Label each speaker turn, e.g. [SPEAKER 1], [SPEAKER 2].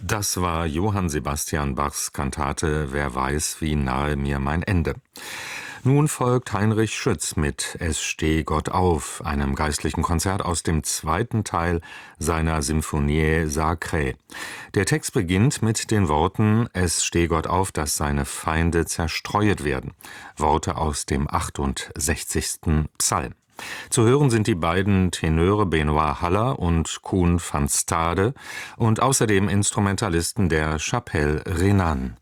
[SPEAKER 1] Das war Johann Sebastian Bachs Kantate »Wer weiß, wie nahe mir mein Ende«. Nun folgt Heinrich Schütz mit »Es steh Gott auf«, einem geistlichen Konzert aus dem zweiten Teil seiner Symphonie Sacrae. Der Text beginnt mit den Worten »Es steh Gott auf, dass seine Feinde zerstreuet werden«, Worte aus dem 68. Psalm. Zu hören sind die beiden Tenöre Benoit Haller und Koen van Stade und außerdem Instrumentalisten der Chapelle Renan.